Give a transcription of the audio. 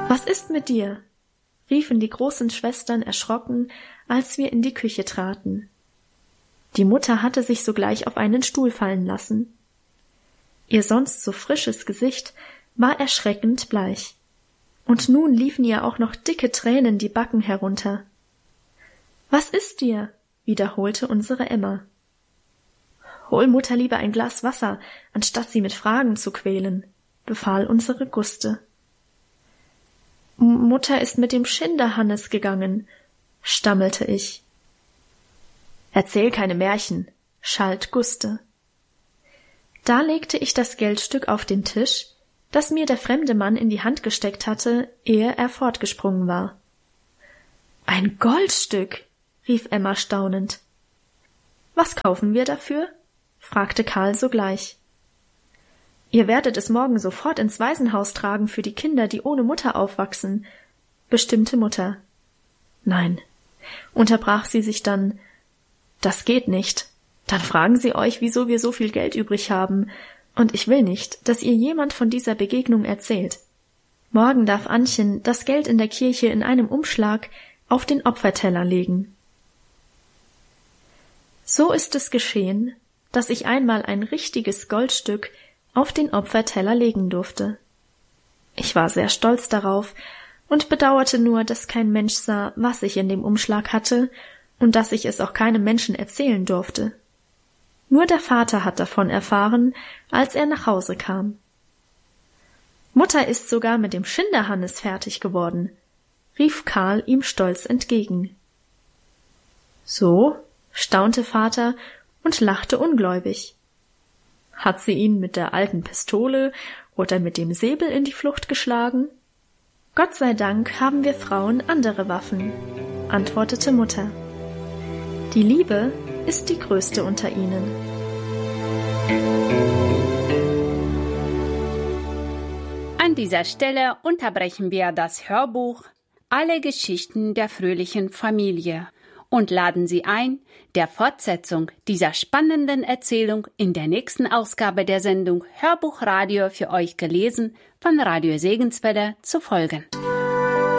Was ist mit dir?« riefen die großen Schwestern erschrocken, als wir in die Küche traten. Die Mutter hatte sich sogleich auf einen Stuhl fallen lassen. Ihr sonst so frisches Gesicht war erschreckend bleich. Und nun liefen ihr auch noch dicke Tränen die Backen herunter. »Was ist dir?« wiederholte unsere Emma. »Hol Mutter lieber ein Glas Wasser, anstatt sie mit Fragen zu quälen«, befahl unsere Guste. »Mutter ist mit dem Schinderhannes gegangen«, stammelte ich. »Erzähl keine Märchen«, schalt Guste. Da legte ich das Geldstück auf den Tisch, das mir der fremde Mann in die Hand gesteckt hatte, ehe er fortgesprungen war. »Ein Goldstück«, rief Emma staunend. »Was kaufen wir dafür?« fragte Karl sogleich. »Ihr werdet es morgen sofort ins Waisenhaus tragen für die Kinder, die ohne Mutter aufwachsen«, bestimmte Mutter. »Nein«, unterbrach sie sich dann, »das geht nicht. Dann fragen sie euch, wieso wir so viel Geld übrig haben, und ich will nicht, dass ihr jemand von dieser Begegnung erzählt. Morgen darf Annchen das Geld in der Kirche in einem Umschlag auf den Opferteller legen.« So ist es geschehen, dass ich einmal ein richtiges Goldstück auf den Opferteller legen durfte. Ich war sehr stolz darauf und bedauerte nur, dass kein Mensch sah, was ich in dem Umschlag hatte und dass ich es auch keinem Menschen erzählen durfte. Nur der Vater hat davon erfahren, als er nach Hause kam. »Mutter ist sogar mit dem Schinderhannes fertig geworden«, rief Karl ihm stolz entgegen. »So?«, staunte Vater und lachte ungläubig. »Hat sie ihn mit der alten Pistole oder mit dem Säbel in die Flucht geschlagen?« »Gott sei Dank haben wir Frauen andere Waffen«, antwortete Mutter. »Die Liebe ist die größte unter ihnen.« An dieser Stelle unterbrechen wir das Hörbuch Alle Geschichten der fröhlichen Familie und laden Sie ein, der Fortsetzung dieser spannenden Erzählung in der nächsten Ausgabe der Sendung Hörbuchradio für euch gelesen von Radio Segenswelle zu folgen.